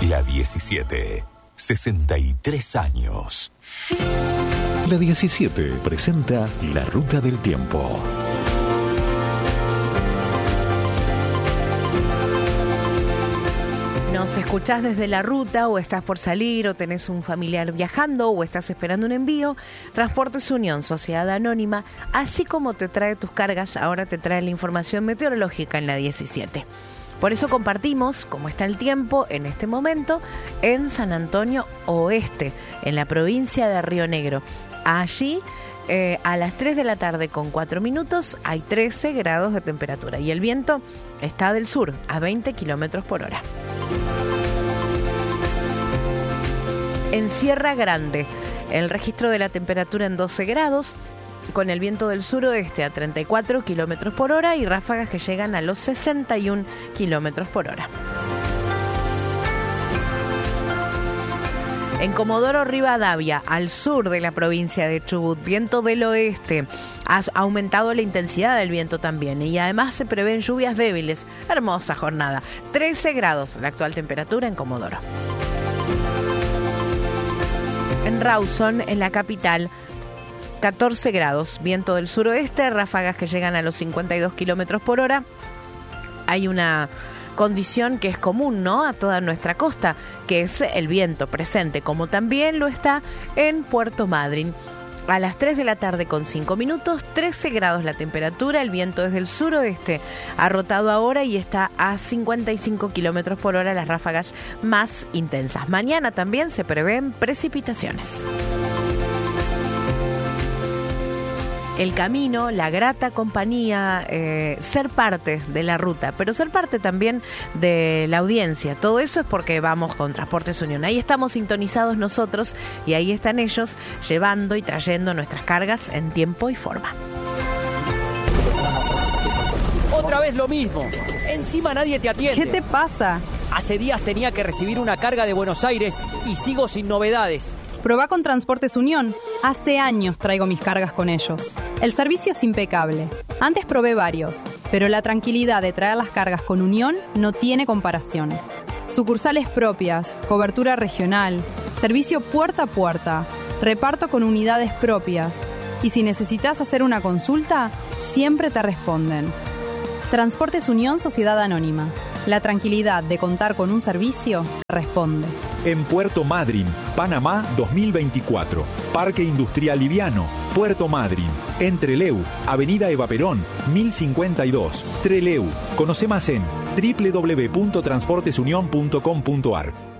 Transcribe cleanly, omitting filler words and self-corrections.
La 17. 63 años. La 17 presenta La Ruta del Tiempo. Nos escuchás desde la ruta, o estás por salir, o tenés un familiar viajando, o estás esperando un envío. Transportes Unión, Sociedad Anónima, así como te trae tus cargas, ahora te trae la información meteorológica en la 17. Por eso compartimos cómo está el tiempo en este momento en San Antonio Oeste, en la provincia de Río Negro. Allí, a las 3 de la tarde con 4 minutos, hay 13 grados de temperatura y el viento está del sur a 20 kilómetros por hora. En Sierra Grande, el registro de la temperatura en 12 grados, con el viento del suroeste a 34 kilómetros por hora y ráfagas que llegan a los 61 kilómetros por hora. En Comodoro Rivadavia, al sur de la provincia de Chubut, viento del oeste. Ha aumentado la intensidad del viento también y además se prevén lluvias débiles. Hermosa jornada. 13 grados la actual temperatura en Comodoro. En Rawson, en la capital, 14 grados, viento del suroeste, ráfagas que llegan a los 52 kilómetros por hora. Hay una condición que es común, ¿no?, a toda nuestra costa, que es el viento presente, como también lo está en Puerto Madryn. A las 3 de la tarde con 5 minutos, 13 grados la temperatura, el viento es del suroeste, ha rotado ahora y está a 55 kilómetros por hora, las ráfagas más intensas. Mañana también se prevén precipitaciones. El camino, la grata compañía, ser parte de la ruta, pero ser parte también de la audiencia. Todo eso es porque vamos con Transportes Unión. Ahí estamos sintonizados nosotros y ahí están ellos llevando y trayendo nuestras cargas en tiempo y forma. Otra vez lo mismo. Encima nadie te atiende. ¿Qué te pasa? Hace días tenía que recibir una carga de Buenos Aires y sigo sin novedades. Probá con Transportes Unión. Hace años traigo mis cargas con ellos. El servicio es impecable. Antes probé varios, pero la tranquilidad de traer las cargas con Unión no tiene comparación. Sucursales propias, cobertura regional, servicio puerta a puerta, reparto con unidades propias. Y si necesitas hacer una consulta, siempre te responden. Transportes Unión, Sociedad Anónima. La tranquilidad de contar con un servicio responde. En Puerto Madryn, Panamá 2024. Parque Industrial Liviano, Puerto Madryn. En Trelew, Avenida Eva Perón, 1052. Trelew. Conoce más en www.transportesunion.com.ar.